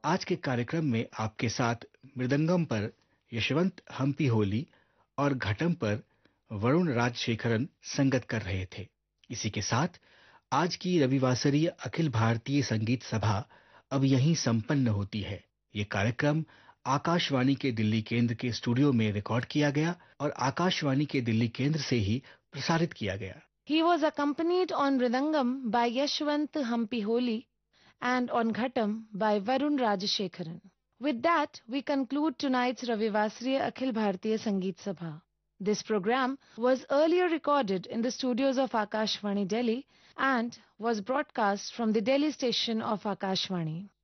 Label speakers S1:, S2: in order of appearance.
S1: आज के कार्यक्रम में आपके साथ मृदंगम पर यशवंत हम्पी होली और घटम पर वरुण राजशेखरन संगत कर रहे थे। इसी के साथ आज की रविवासरीय अखिल भारतीय संगीत सभा अब यहीं संपन्न होती है। ये कार्यक्रम आकाशवाणी के दिल्ली केंद्र के स्टूडियो में रिकॉर्ड किया गया और आकाशवाणी के दिल्ली केंद्र से ही प्रसारित किया गया।
S2: He was accompanied on Mridangam by Yashwant Hampi Holi and on Ghatam by Varun Rajashekharan. With that, we conclude tonight's Ravivasriya Akhil Bhartiya Sangeet Sabha. This program was earlier recorded in the studios of Akashvani Delhi and was broadcast from the Delhi station of Akashvani.